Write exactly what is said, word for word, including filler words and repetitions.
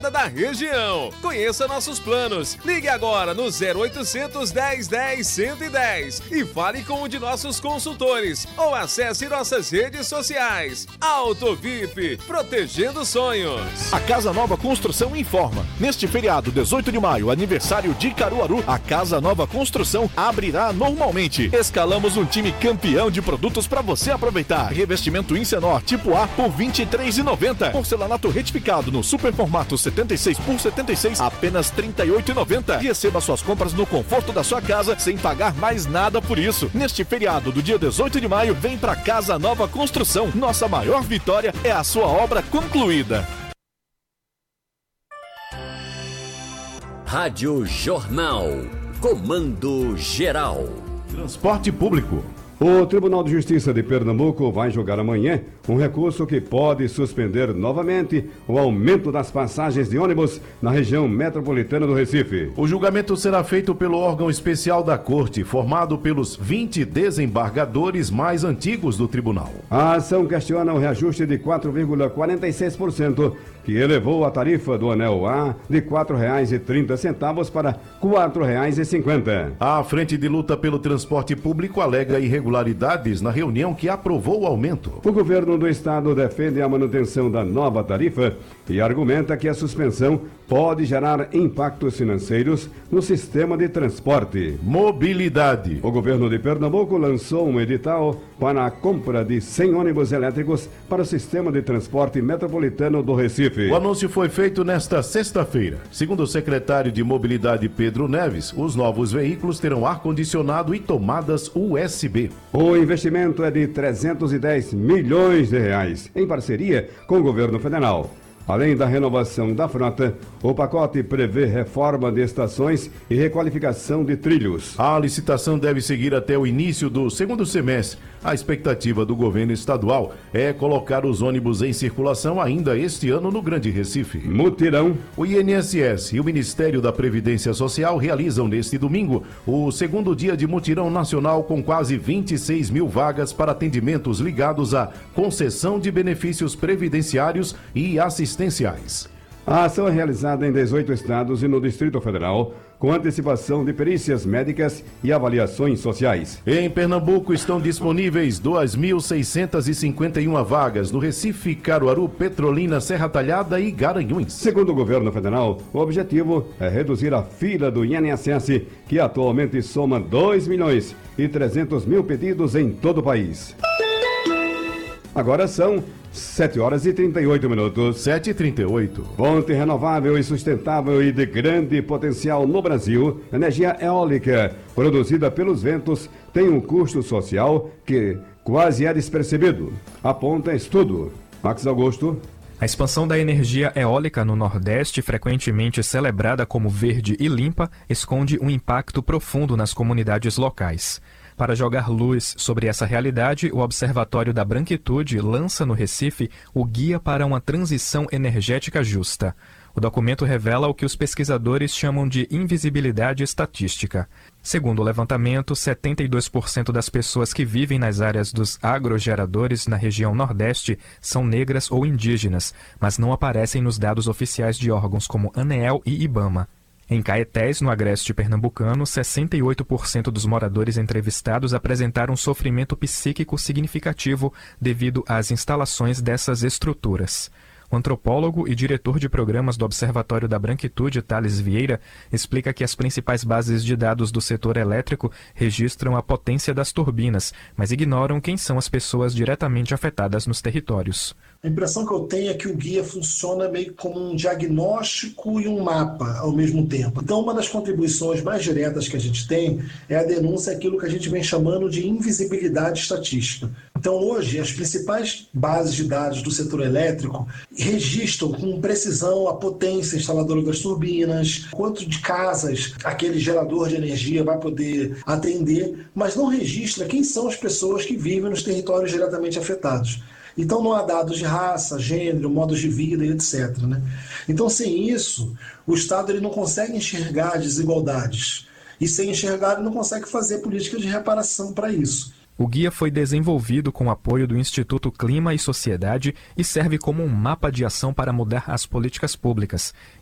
da região. Conheça nossos planos. Ligue agora no zero oitocentos, dez, dez, cento e dez e fale com um de nossos consultores ou acesse nossas redes sociais. Auto V I P, protegendo sonhos. A Casa Nova Construção informa. Neste feriado, dezoito de maio, aniversário de Caruaru, a Casa Nova Construção abrirá normalmente. Escalamos um time campeão de produtos para você aproveitar. Revestimento Incenor tipo A por vinte e três reais e noventa centavos. Porcelanato retificado no super formato setenta e seis por setenta e seis, apenas trinta e oito reais e noventa centavos. Receba suas compras no conforto da sua casa sem pagar mais nada por isso. Neste feriado do dia dezoito de maio, vem pra Casa Nova Construção. Nossa maior vitória é a sua obra concluída. Rádio Jornal. Comando Geral. Transporte público. O Tribunal de Justiça de Pernambuco vai julgar amanhã um recurso que pode suspender novamente o aumento das passagens de ônibus na região metropolitana do Recife. O julgamento será feito pelo órgão especial da Corte, formado pelos vinte desembargadores mais antigos do tribunal. A ação questiona o reajuste de quatro vírgula quarenta e seis por cento, que elevou a tarifa do anel A de quatro reais e trinta centavos para quatro reais e cinquenta centavos. A Frente de Luta pelo Transporte Público alega irregularidades na reunião que aprovou o aumento. O governo do estado defende a manutenção da nova tarifa e argumenta que a suspensão pode gerar impactos financeiros no sistema de transporte. Mobilidade. O governo de Pernambuco lançou um edital para a compra de cem ônibus elétricos para o sistema de transporte metropolitano do Recife. O anúncio foi feito nesta sexta-feira. Segundo o secretário de Mobilidade Pedro Neves, os novos veículos terão ar-condicionado e tomadas U S B. O investimento é de trezentos e dez milhões de reais, em parceria com o governo federal. Além da renovação da frota, o pacote prevê reforma de estações e requalificação de trilhos. A licitação deve seguir até o início do segundo semestre. A expectativa do governo estadual é colocar os ônibus em circulação ainda este ano no Grande Recife. Mutirão. O I N S S e o Ministério da Previdência Social realizam neste domingo o segundo dia de mutirão nacional com quase vinte e seis mil vagas para atendimentos ligados à concessão de benefícios previdenciários e assistenciais. A ação é realizada em dezoito estados e no Distrito Federal, com antecipação de perícias médicas e avaliações sociais. Em Pernambuco estão disponíveis duas mil seiscentas e cinquenta e uma vagas no Recife, Caruaru, Petrolina, Serra Talhada e Garanhuns. Segundo o governo federal, o objetivo é reduzir a fila do I N S S, que atualmente soma dois milhões e trezentos mil pedidos em todo o país. Agora são sete horas e trinta e oito minutos. sete e trinta e oito. Fonte renovável e sustentável e de grande potencial no Brasil, energia eólica, produzida pelos ventos, tem um custo social que quase é despercebido, aponta estudo. Max Augusto. A expansão da energia eólica no Nordeste, frequentemente celebrada como verde e limpa, esconde um impacto profundo nas comunidades locais. Para jogar luz sobre essa realidade, o Observatório da Branquitude lança no Recife o Guia para uma Transição Energética Justa. O documento revela o que os pesquisadores chamam de invisibilidade estatística. Segundo o levantamento, setenta e dois por cento das pessoas que vivem nas áreas dos agrogeradores na região Nordeste são negras ou indígenas, mas não aparecem nos dados oficiais de órgãos como ANEEL e IBAMA. Em Caetés, no agreste pernambucano, sessenta e oito por cento dos moradores entrevistados apresentaram sofrimento psíquico significativo devido às instalações dessas estruturas. O antropólogo e diretor de programas do Observatório da Branquitude, Thales Vieira, explica que as principais bases de dados do setor elétrico registram a potência das turbinas, mas ignoram quem são as pessoas diretamente afetadas nos territórios. A impressão que eu tenho é que o guia funciona meio como um diagnóstico e um mapa ao mesmo tempo. Então, uma das contribuições mais diretas que a gente tem é a denúncia daquilo que a gente vem chamando de invisibilidade estatística. Então, hoje, as principais bases de dados do setor elétrico registram com precisão a potência instaladora das turbinas, quanto de casas aquele gerador de energia vai poder atender, mas não registra quem são as pessoas que vivem nos territórios diretamente afetados. Então não há dados de raça, gênero, modos de vida e etcétera. Né? Então, sem isso, o Estado ele não consegue enxergar desigualdades. E sem enxergar, ele não consegue fazer políticas de reparação para isso. O guia foi desenvolvido com apoio do Instituto Clima e Sociedade e serve como um mapa de ação para mudar as políticas públicas.